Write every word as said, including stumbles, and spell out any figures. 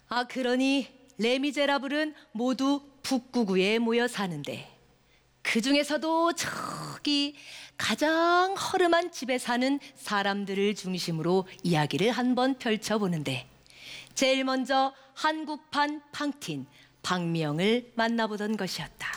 아, 그러니 레미제라블은 모두 북구구에 모여 사는데 그 중에서도 저기 가장 허름한 집에 사는 사람들을 중심으로 이야기를 한번 펼쳐보는데 제일 먼저 한국판 팡틴 박미영을 만나보던 것이었다.